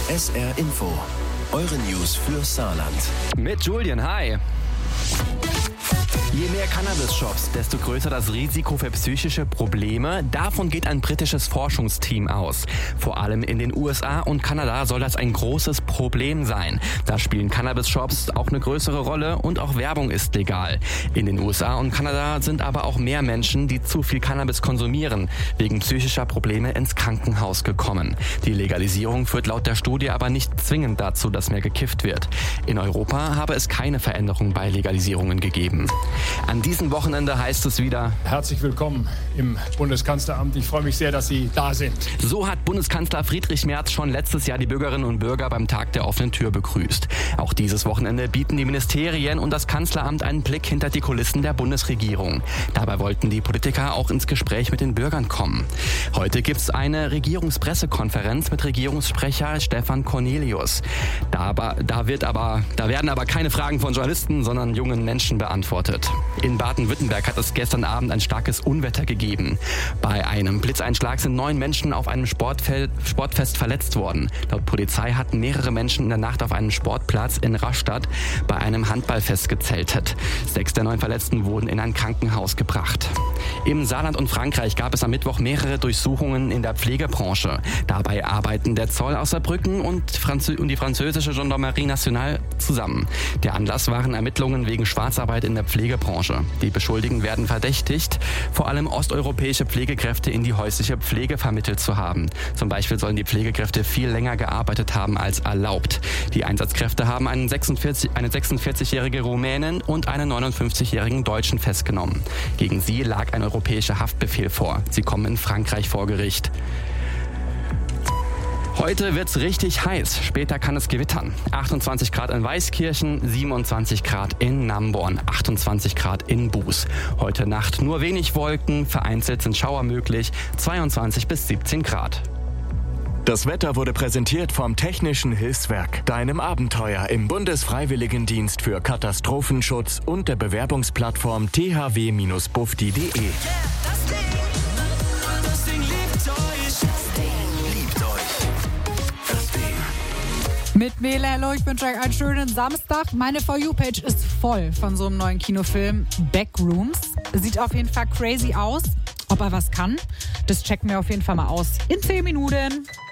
SR Info. Eure News für Saarland. Mit Julian, hi. Je mehr Cannabis-Shops, desto größer das Risiko für psychische Probleme. Davon geht ein britisches Forschungsteam aus. Vor allem in den USA und Kanada soll das ein großes Problem sein. Da spielen Cannabis-Shops auch eine größere Rolle und auch Werbung ist legal. In den USA und Kanada sind aber auch mehr Menschen, die zu viel Cannabis konsumieren, wegen psychischer Probleme ins Krankenhaus gekommen. Die Legalisierung führt laut der Studie aber nicht zwingend dazu, dass mehr gekifft wird. In Europa habe es keine Veränderung bei Legalisierungen gegeben. An diesem Wochenende heißt es wieder: Herzlich willkommen im Bundeskanzleramt. Ich freue mich sehr, dass Sie da sind. So hat Bundeskanzler Friedrich Merz schon letztes Jahr die Bürgerinnen und Bürger beim Tag der offenen Tür begrüßt. Auch dieses Wochenende bieten die Ministerien und das Kanzleramt einen Blick hinter die Kulissen der Bundesregierung. Dabei wollten die Politiker auch ins Gespräch mit den Bürgern kommen. Heute gibt es eine Regierungspressekonferenz mit Regierungssprecher Stefan Cornelius. Da werden aber keine Fragen von Journalisten, sondern jungen Menschen beantwortet. In Baden-Württemberg hat es gestern Abend ein starkes Unwetter gegeben. Bei einem Blitzeinschlag sind 9 Menschen auf einem Sportfest verletzt worden. Laut Polizei hatten mehrere Menschen in der Nacht auf einem Sportplatz in Rastatt bei einem Handballfest gezeltet. 6 der 9 Verletzten wurden in ein Krankenhaus gebracht. Im Saarland und Frankreich gab es am Mittwoch mehrere Durchsuchungen in der Pflegebranche. Dabei arbeiten der Zoll aus Saarbrücken und die französische Gendarmerie Nationale zusammen. Der Anlass waren Ermittlungen wegen Schwarzarbeit in der Pflegebranche. Die Beschuldigten werden verdächtigt, vor allem osteuropäische Pflegekräfte in die häusliche Pflege vermittelt zu haben. Zum Beispiel sollen die Pflegekräfte viel länger gearbeitet haben als erlaubt. Die Einsatzkräfte haben eine 46-jährige Rumänin und einen 59-jährigen Deutschen festgenommen. Gegen sie lag ein europäischer Haftbefehl vor. Sie kommen in Frankreich vor Gericht. Heute wird's richtig heiß. Später kann es gewittern. 28 Grad in Weißkirchen, 27 Grad in Namborn, 28 Grad in Buß. Heute Nacht nur wenig Wolken, vereinzelt sind Schauer möglich, 22 bis 17 Grad. Das Wetter wurde präsentiert vom Technischen Hilfswerk, deinem Abenteuer im Bundesfreiwilligendienst für Katastrophenschutz und der Bewerbungsplattform thw-bufdi.de. Mit Mele, hallo, ich wünsche euch einen schönen Samstag. Meine For You-Page ist voll von so einem neuen Kinofilm, Backrooms. Sieht auf jeden Fall crazy aus. Ob er was kann, das checken wir auf jeden Fall mal aus in 10 Minuten.